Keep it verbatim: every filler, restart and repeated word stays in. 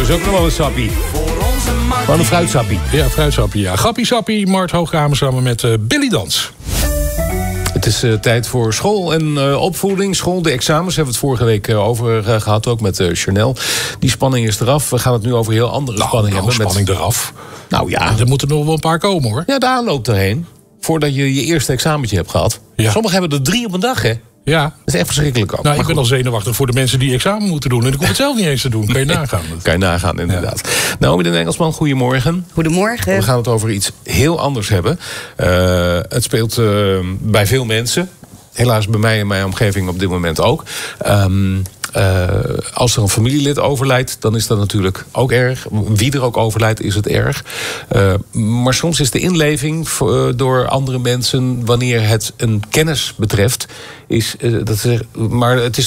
is ook nog wel een sappie. Gewoon een fruitsappie. Ja, fruitsappie, ja. Gappie Sappie, Mart Hoogkamer samen met uh, Billy Dans. Het is uh, tijd voor school en uh, opvoeding. School, de examens hebben we het vorige week uh, over uh, gehad, ook met uh, Chanel. Die spanning is eraf. We gaan het nu over heel andere nou, spanning nou, hebben. spanning met... eraf. Nou ja. Er moeten nog wel een paar komen, hoor. Ja, de aanloop erheen. Voordat je je eerste examentje hebt gehad. Ja. Sommigen hebben er drie op een dag, hè? Ja. Dat is echt verschrikkelijk ook. Nou, ik ben goed. al zenuwachtig voor de mensen die examen moeten doen. En ik hoef het zelf niet eens te doen. Kan je nagaan. Kan je nagaan, inderdaad. Ja. Naomi den Engelsman, goedemorgen. Goedemorgen. We gaan het over iets heel anders hebben. Uh, het speelt uh, bij veel mensen. Helaas bij mij en mijn omgeving op dit moment ook. Um, uh, als er een familielid overlijdt, dan is dat natuurlijk ook erg. Wie er ook overlijdt, is het erg. Uh, maar soms is de inleving uh, door andere mensen, wanneer het een kennis betreft, is uh, dat is, maar het is